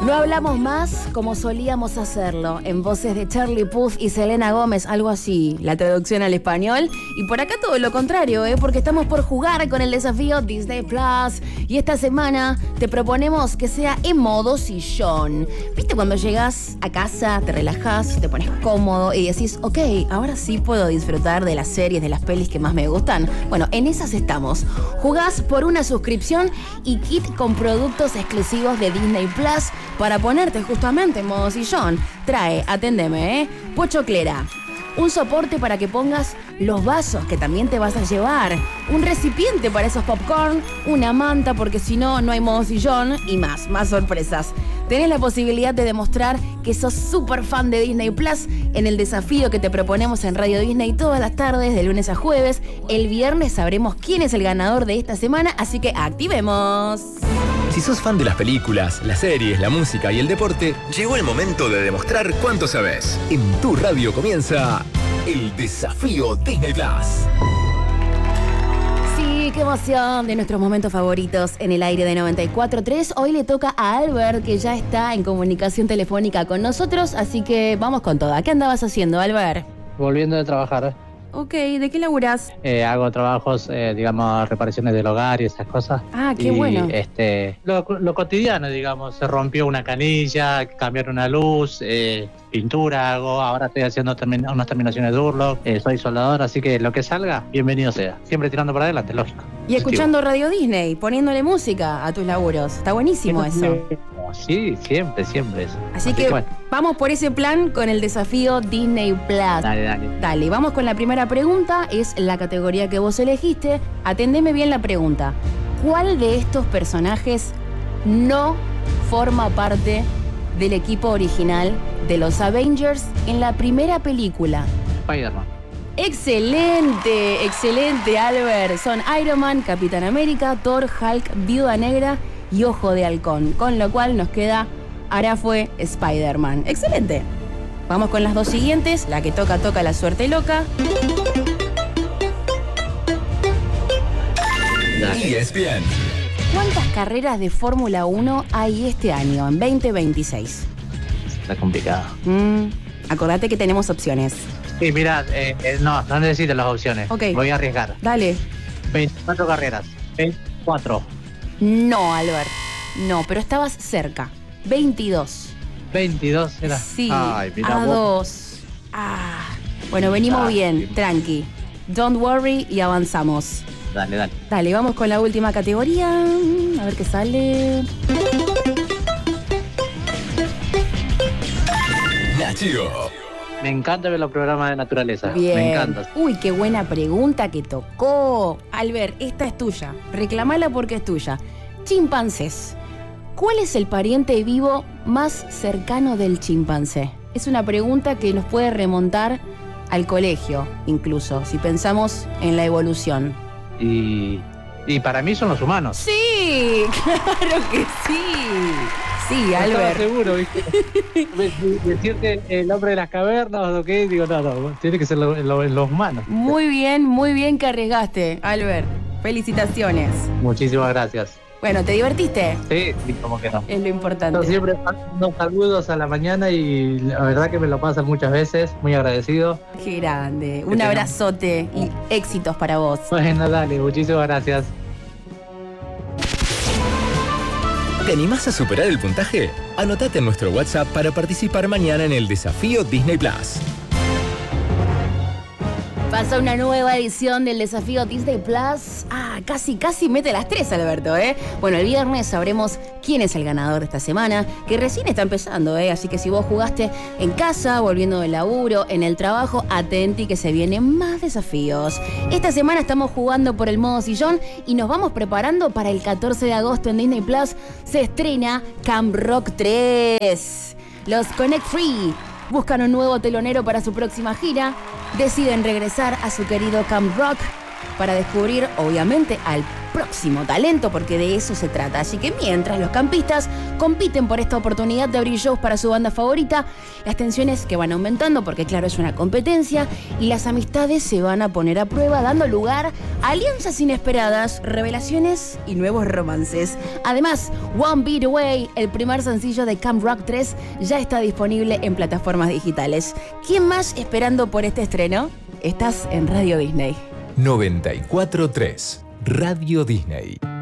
No hablamos más como solíamos hacerlo, en voces de Charlie Puth y Selena Gómez, algo así, la traducción al español. Y por acá todo lo contrario, porque estamos por jugar con el desafío Disney Plus. Y esta semana te proponemos que sea en modo sillón. ¿Viste cuando llegas a casa, te relajás, te pones cómodo y decís, ok, ahora sí puedo disfrutar de las series, de las pelis que más me gustan? Bueno, en esas estamos. Jugás por una suscripción y kit con productos exclusivos de Disney Plus para ponerte justamente en modo sillón. Trae, atendeme, pochoclera, un soporte para que pongas los vasos que también te vas a llevar, un recipiente para esos popcorn, una manta porque si no, no hay modo sillón y más sorpresas. Tenés la posibilidad de demostrar que sos súper fan de Disney Plus en el desafío que te proponemos en Radio Disney todas las tardes, de lunes a jueves. El viernes sabremos quién es el ganador de esta semana, así que activemos. Si sos fan de las películas, las series, la música y el deporte, llegó el momento de demostrar cuánto sabés. En tu radio comienza el desafío Disney Plus. Sí, qué emoción, de nuestros momentos favoritos en el aire de 94.3. Hoy le toca a Albert, que ya está en comunicación telefónica con nosotros, así que vamos con toda. ¿Qué andabas haciendo, Albert? Volviendo de trabajar. Ok, ¿de qué laburás? Hago trabajos, digamos, reparaciones del hogar y esas cosas. Ah, qué bueno. Lo cotidiano, digamos, se rompió una canilla, cambiaron una luz, pintura hago, ahora estoy haciendo unas terminaciones de Durlock, soy soldador, así que lo que salga, bienvenido sea. Siempre tirando para adelante, lógico. Y escuchando Radio Disney, poniéndole música a tus laburos. Está buenísimo eso. Sí, siempre eso. Así que bueno, vamos por ese plan con el desafío Disney Plus. Dale, vamos con la primera pregunta. Es la categoría que vos elegiste. Atendeme bien la pregunta. ¿Cuál de estos personajes no forma parte del equipo original de los Avengers en la primera película? Spider-Man. Excelente, Albert. Son Iron Man, Capitán América, Thor, Hulk, Viuda Negra y Ojo de Halcón. Con lo cual nos queda, ahora fue Spider-Man. Excelente. Vamos con las dos siguientes. La que toca la suerte loca. ESPN. ¿Cuántas carreras de Fórmula 1 hay este año, en 2026? Está complicado. Acordate que tenemos opciones. Sí, mirá, no necesito las opciones. Ok. Voy a arriesgar. Dale. 24 carreras. 24. No, Albert. No, pero estabas cerca. 22. 22 era. Sí, Ay, mirá a vos. 2. Bueno, venimos bien, Sí. tranqui. Don't worry y avanzamos. Dale. Dale, vamos con la última categoría. A ver qué sale. Nacho. Me encanta ver los programas de naturaleza. Bien. Me encanta. Uy, qué buena pregunta que tocó. Albert, esta es tuya. Reclamala porque es tuya. Chimpancés. ¿Cuál es el pariente vivo más cercano del chimpancé? Es una pregunta que nos puede remontar al colegio, incluso, si pensamos en la evolución. Y para mí son los humanos. Sí, claro que sí. Sí, Albert. No estaba seguro, ¿viste? Decirte el hombre de las cavernas o lo que digo, no, tiene que ser los humanos. Muy bien que arriesgaste, Albert. Felicitaciones. Muchísimas gracias. Bueno, ¿te divertiste? Sí, como que no. Es lo importante. Yo siempre mando saludos a la mañana y la verdad que me lo pasan muchas veces, muy agradecido. Qué grande. Un abrazote y éxitos para vos. Bueno, dale, muchísimas gracias. ¿Te animás a superar el puntaje? Anotate en nuestro WhatsApp para participar mañana en el desafío Disney Plus. Pasa una nueva edición del desafío Disney Plus. Casi mete las 3, Alberto, Bueno, el viernes sabremos quién es el ganador de esta semana, que recién está empezando, Así que si vos jugaste en casa, volviendo del laburo, en el trabajo, atenti que se vienen más desafíos. Esta semana estamos jugando por el modo sillón y nos vamos preparando para el 14 de agosto en Disney Plus. Se estrena Camp Rock 3. Los Connect Free buscan un nuevo telonero para su próxima gira. Deciden regresar a su querido Camp Rock para descubrir, obviamente, al próximo talento, porque de eso se trata. Así que mientras los campistas compiten por esta oportunidad de abrir shows para su banda favorita, las tensiones que van aumentando, porque claro, es una competencia, y las amistades se van a poner a prueba, dando lugar a alianzas inesperadas, revelaciones y nuevos romances. Además, One Beat Away, el primer sencillo de Camp Rock 3, ya está disponible en plataformas digitales. ¿Quién más esperando por este estreno? Estás en Radio Disney. 94.3 Radio Disney.